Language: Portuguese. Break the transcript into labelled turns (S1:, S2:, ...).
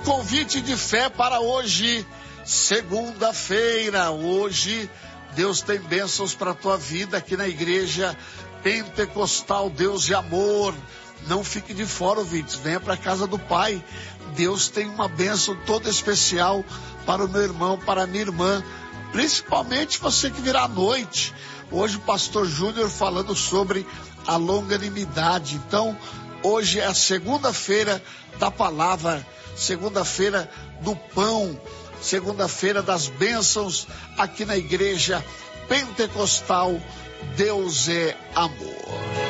S1: convite de fé para hoje, segunda-feira. Hoje, Deus tem bênçãos para a tua vida aqui na igreja Pentecostal Deus de Amor. Não fique de fora, ouvintes, venha para a casa do Pai. Deus tem uma bênção toda especial para o meu irmão, para a minha irmã, principalmente você que virá à noite. Hoje o pastor Júnior falando sobre a longanimidade. Então, hoje é a segunda-feira da palavra, segunda-feira do pão, segunda-feira das bênçãos aqui na igreja Pentecostal Deus é Amor.